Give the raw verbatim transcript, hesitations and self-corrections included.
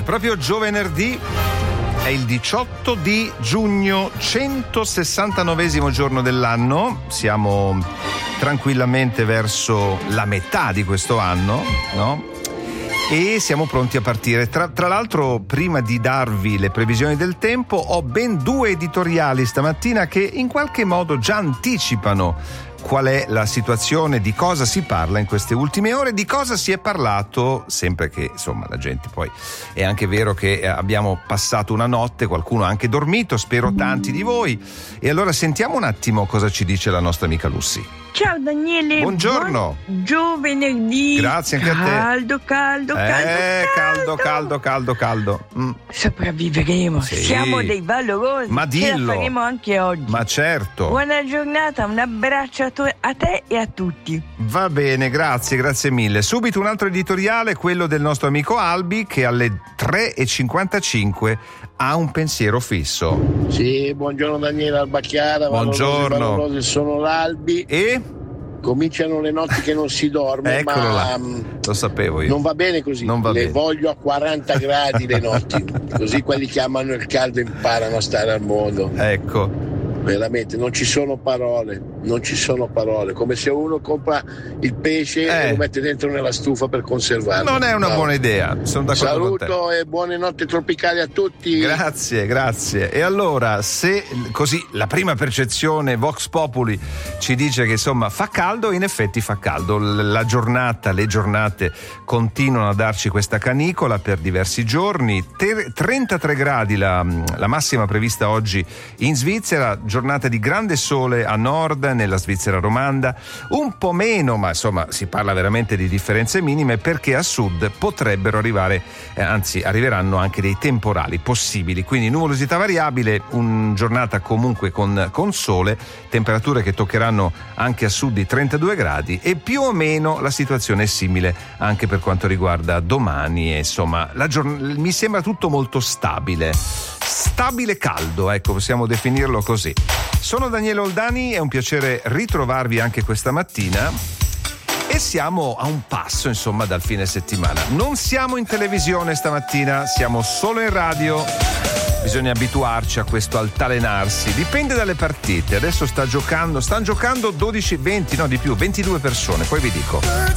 proprio giovenerdì, è il diciotto di giugno, centosessantanovesimo giorno dell'anno. Siamo tranquillamente verso la metà di questo anno, no? E siamo pronti a partire. Tra, tra l'altro, prima di darvi le previsioni del tempo, ho ben due editoriali stamattina che in qualche modo già anticipano qual è la situazione, di cosa si parla in queste ultime ore, di cosa si è parlato, sempre che insomma la gente poi è anche vero che abbiamo passato una notte, qualcuno ha anche dormito, spero tanti di voi, e allora sentiamo un attimo cosa ci dice la nostra amica Lucy. Ciao Daniele, buongiorno. Buon giovenerdì. Grazie anche caldo, a te. Caldo, caldo, eh, caldo, caldo, caldo, caldo, caldo. Mm. Sopravviveremo, sì. Siamo dei valorosi. Ma dillo. Ce la faremo anche oggi. Ma certo. Buona giornata, un abbraccio a, to- a te e a tutti. Va bene, grazie, grazie mille. Subito un altro editoriale, quello del nostro amico Albi, che alle tre e cinquantacinque ha un pensiero fisso. Sì, buongiorno Daniele Albacchiara. Buongiorno. Valorosi, valorosi, sono l'Albi. E? Cominciano le notti che non si dorme. Eccolo ma là. Lo sapevo io. Non va bene così. Non va le bene. voglio a quaranta gradi le notti. Così quelli che amano il caldo imparano a stare al mondo. Ecco. Veramente non ci sono parole, non ci sono parole, come se uno compra il pesce eh. e lo mette dentro nella stufa per conservarlo. Non è una no. buona idea, sono d'accordo Saluto con te. E buone notti tropicali a tutti. Grazie, grazie. E allora, se così la prima percezione Vox Populi ci dice che insomma fa caldo, in effetti fa caldo. La giornata, le giornate continuano a darci questa canicola per diversi giorni. trentatré gradi la, la massima prevista oggi in Svizzera. Giornata di grande sole a nord, nella Svizzera romanda, un po' meno, ma insomma si parla veramente di differenze minime, perché a sud potrebbero arrivare, eh, anzi arriveranno anche dei temporali possibili, quindi nuvolosità variabile, una giornata comunque con, con sole, temperature che toccheranno anche a sud i trentadue gradi, e più o meno la situazione è simile anche per quanto riguarda domani, e insomma la giorn- mi sembra tutto molto stabile. Stabile caldo, ecco, possiamo definirlo così. Sono Daniele Oldani, è un piacere ritrovarvi anche questa mattina e siamo a un passo, insomma, dal fine settimana. Non siamo in televisione stamattina, siamo solo in radio. Bisogna abituarci a questo altalenarsi, dipende dalle partite. Adesso sta giocando, stanno giocando dodici, venti, no di più, ventidue persone, poi vi dico.